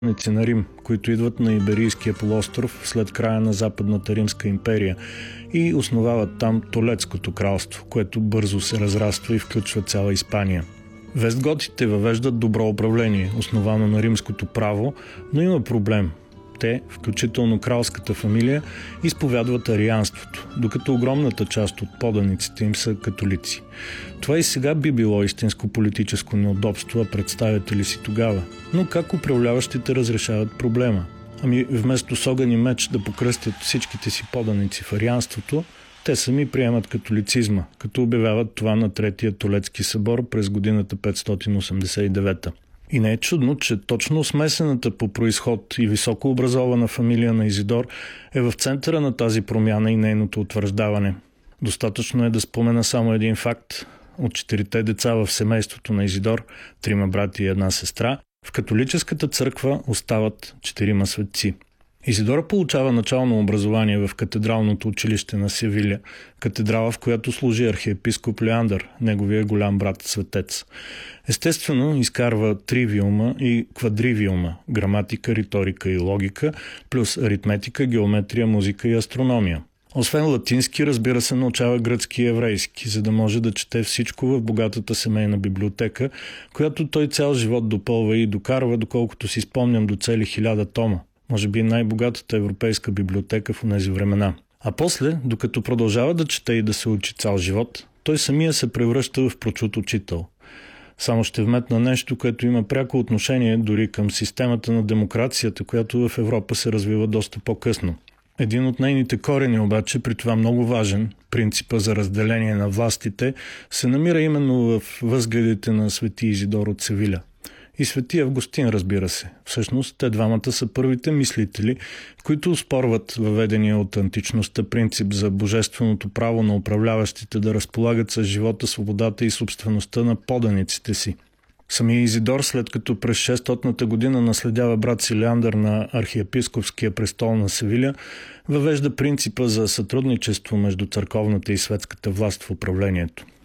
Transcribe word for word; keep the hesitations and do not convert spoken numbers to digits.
поданици на Рим, които идват на Иберийския полуостров след края на Западната Римска империя и основават там Толедското кралство, което бързо се разраства и включва цяла Испания. Вестготите въвеждат добро управление, основано на римското право, но има проблем. Те, включително кралската фамилия, изповядват арианството, докато огромната част от поданиците им са католици. Това и сега би било истинско политическо неудобство, а представяте ли си тогава? Но как управляващите разрешават проблема? Ами вместо с огън и меч да покръстят всичките си поданици в арианството, те сами приемат католицизма, като обявяват това на Третия Толедски събор през годината петстотин осемдесет и девета. И не е чудно, че точно смесената по произход и високообразована фамилия на Изидор е в центъра на тази промяна и нейното утвърждаване. Достатъчно е да спомена само един факт. От четирите деца в семейството на Изидор, трима брати и една сестра, в католическата църква остават четирима светци. Изидор получава начално образование в катедралното училище на Севиля, катедрала, в която служи архиепископ Леандър, неговия голям брат светец. Естествено, изкарва тривиума и квадривиума – граматика, риторика и логика, плюс аритметика, геометрия, музика и астрономия. Освен латински, разбира се, научава гръцки и еврейски, за да може да чете всичко в богатата семейна библиотека, която той цял живот допълва и докарва, доколкото си спомням, до цели хиляда тома. Може би най-богатата европейска библиотека в онези времена. А после, докато продължава да чете и да се учи цял живот, той самия се превръща в прочут учител. Само ще вметна нещо, което има пряко отношение дори към системата на демокрацията, която в Европа се развива доста по-късно. Един от нейните корени обаче, при това много важен, принципа за разделение на властите, се намира именно в възгледите на свети Изидор от Севиля. И свети Августин, разбира се. Всъщност, те двамата са първите мислители, които оспорват въведения от античността принцип за божественото право на управляващите да разполагат с живота, свободата и собствеността на поданиците си. Самия Изидор, след като през шестстотната година наследява брат си Леандър на архиепископския престол на Севиля, въвежда принципа за сътрудничество между църковната и светската власт в управлението.